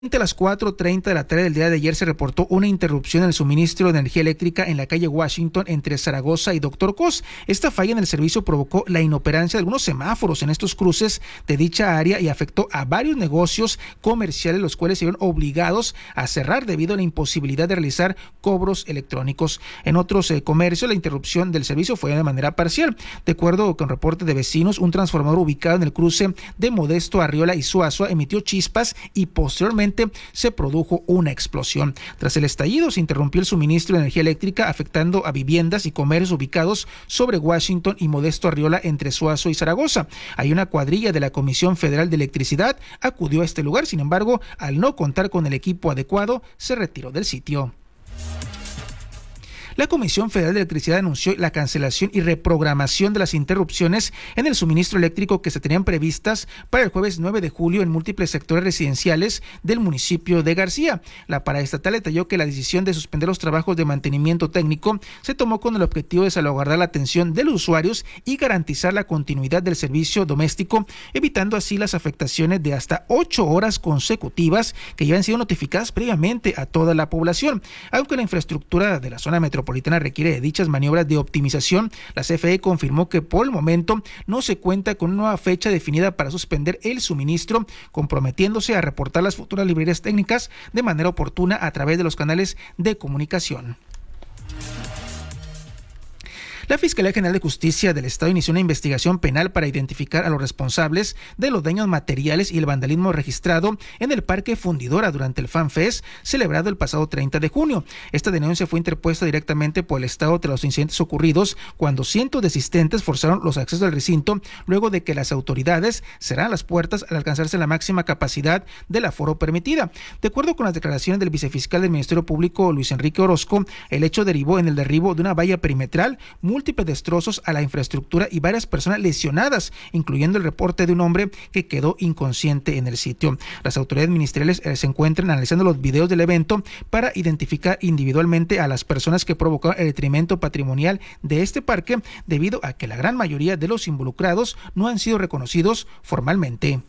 A las 4:30 de la tarde del día de ayer se reportó una interrupción en el suministro de energía eléctrica en la calle Washington entre Zaragoza y Doctor Cos. Esta falla en el servicio provocó la inoperancia de algunos semáforos en estos cruces de dicha área y afectó a varios negocios comerciales, los cuales se vieron obligados a cerrar debido a la imposibilidad de realizar cobros electrónicos. En otros comercios, la interrupción del servicio fue de manera parcial. De acuerdo con reportes de vecinos, un transformador ubicado en el cruce de Modesto Arriola y Suazua emitió chispas y posteriormente se produjo una explosión. Tras el estallido se interrumpió el suministro de energía eléctrica, afectando a viviendas y comercios ubicados sobre Washington y Modesto Arriola entre Suazo y Zaragoza. Hay una cuadrilla de la Comisión Federal de Electricidad acudió a este lugar, sin embargo, al no contar con el equipo adecuado, se retiró del sitio. La Comisión Federal de Electricidad anunció la cancelación y reprogramación de las interrupciones en el suministro eléctrico que se tenían previstas para el jueves 9 de julio en múltiples sectores residenciales del municipio de García. La paraestatal detalló que la decisión de suspender los trabajos de mantenimiento técnico se tomó con el objetivo de salvaguardar la atención de los usuarios y garantizar la continuidad del servicio doméstico, evitando así las afectaciones de hasta 8 horas consecutivas que ya han sido notificadas previamente a toda la población. Aunque la infraestructura de la zona metropolitana requiere de dichas maniobras de optimización, la CFE confirmó que por el momento no se cuenta con una nueva fecha definida para suspender el suministro, comprometiéndose a reportar las futuras librerías técnicas de manera oportuna a través de los canales de comunicación. La Fiscalía General de Justicia del Estado inició una investigación penal para identificar a los responsables de los daños materiales y el vandalismo registrado en el Parque Fundidora durante el FanFest celebrado el pasado 30 de junio. Esta denuncia fue interpuesta directamente por el Estado tras los incidentes ocurridos cuando cientos de asistentes forzaron los accesos al recinto luego de que las autoridades cerraran las puertas al alcanzarse la máxima capacidad del aforo permitida. De acuerdo con las declaraciones del vicefiscal del Ministerio Público, Luis Enrique Orozco, el hecho derivó en el derribo de una valla perimetral, múltiples destrozos a la infraestructura y varias personas lesionadas, incluyendo el reporte de un hombre que quedó inconsciente en el sitio. Las autoridades ministeriales se encuentran analizando los videos del evento para identificar individualmente a las personas que provocaron el detrimento patrimonial de este parque, debido a que la gran mayoría de los involucrados no han sido reconocidos formalmente.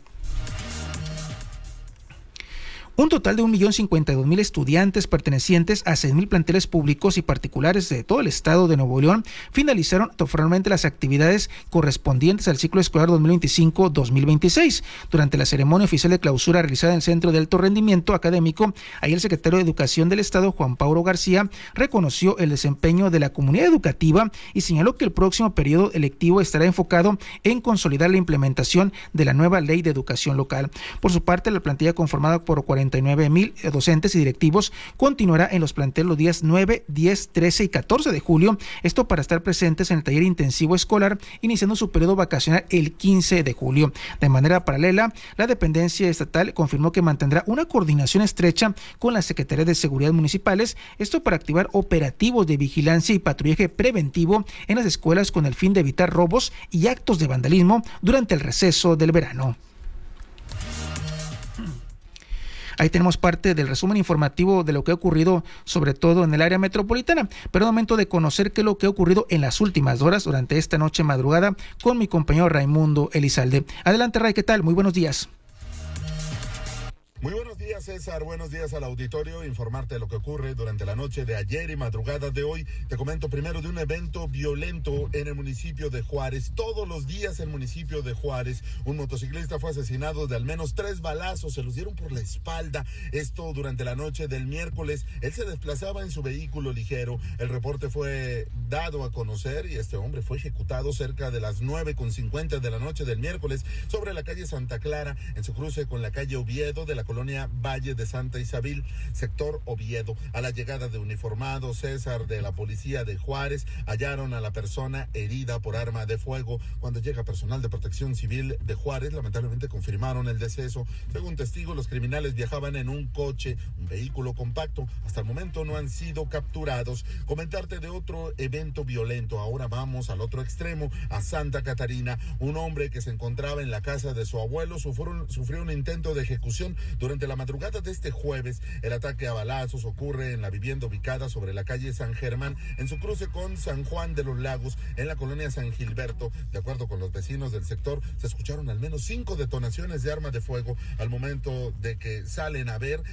Un total de 1.052.000 estudiantes pertenecientes a 6.000 planteles públicos y particulares de todo el estado de Nuevo León finalizaron formalmente las actividades correspondientes al ciclo escolar 2025-2026. Durante la ceremonia oficial de clausura realizada en el Centro de Alto Rendimiento Académico, ahí el secretario de Educación del Estado, Juan Pablo García, reconoció el desempeño de la comunidad educativa y señaló que el próximo periodo electivo estará enfocado en consolidar la implementación de la nueva ley de educación local. Por su parte, la plantilla conformada por 49.000 docentes y directivos continuará en los planteles los días 9, 10, 13 y 14 de julio, esto para estar presentes en el taller intensivo escolar, iniciando su periodo vacacional el 15 de julio. De manera paralela, la dependencia estatal confirmó que mantendrá una coordinación estrecha con las Secretarías de Seguridad municipales, esto para activar operativos de vigilancia y patrullaje preventivo en las escuelas con el fin de evitar robos y actos de vandalismo durante el receso del verano. Ahí tenemos parte del resumen informativo de lo que ha ocurrido, sobre todo en el área metropolitana. Pero es momento de conocer qué es lo que ha ocurrido en las últimas horas durante esta noche madrugada con mi compañero Raimundo Elizalde. Adelante, Ray, ¿qué tal? Muy buenos días. Muy buenos días, César. Buenos días al auditorio. Informarte de lo que ocurre durante la noche de ayer y madrugada de hoy. Te comento primero de un evento violento en el municipio de Juárez. Todos los días en el municipio de Juárez, un motociclista fue asesinado de al menos 3 balazos. Se los dieron por la espalda. Esto durante la noche del miércoles. Él se desplazaba en su vehículo ligero. El reporte fue dado a conocer y este hombre fue ejecutado cerca de las 9:50 de la noche del miércoles sobre la calle Santa Clara, en su cruce con la calle Oviedo de la colonia Valle de Santa Isabel, sector Oviedo. A la llegada de uniformados, César, de la policía de Juárez, hallaron a la persona herida por arma de fuego. Cuando llega personal de Protección Civil de Juárez, lamentablemente confirmaron el deceso. Según testigos, los criminales viajaban en un coche, un vehículo compacto. Hasta el momento no han sido capturados. Comentarte de otro evento violento. Ahora vamos al otro extremo, a Santa Catarina. Un hombre que se encontraba en la casa de su abuelo sufrió un intento de ejecución Durante la madrugada de este jueves, el ataque a balazos ocurre en la vivienda ubicada sobre la calle San Germán, en su cruce con San Juan de los Lagos, en la colonia San Gilberto. De acuerdo con los vecinos del sector, se escucharon al menos 5 detonaciones de arma de fuego al momento de que salen a ver